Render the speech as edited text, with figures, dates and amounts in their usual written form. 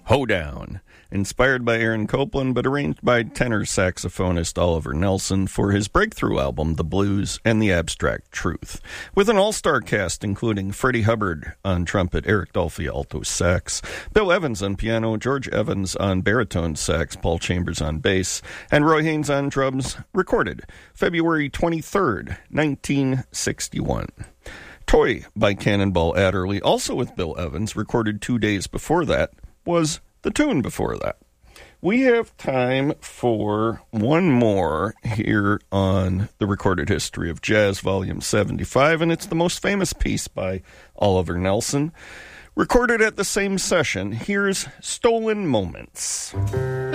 Hoedown, inspired by Aaron Copland but arranged by tenor saxophonist Oliver Nelson for his breakthrough album The Blues and the Abstract Truth, with an all-star cast including Freddie Hubbard on trumpet, Eric Dolphy alto sax, Bill Evans on piano, George Evans on baritone sax, Paul Chambers on bass, and Roy Haynes on drums, recorded February 23rd, 1961. Toy by Cannonball Adderley, also with Bill Evans, recorded 2 days before that, was the tune before that. We have time for one more here on the Recorded History of Jazz, Volume 75, and it's the most famous piece by Oliver Nelson. Recorded at the same session, here's Stolen Moments.